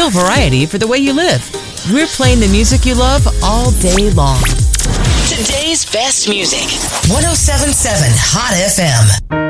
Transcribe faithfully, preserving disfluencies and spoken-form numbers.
real variety for the way you live. We're playing the music you love all day long. Today's best music. one oh seven point seven Hot F M.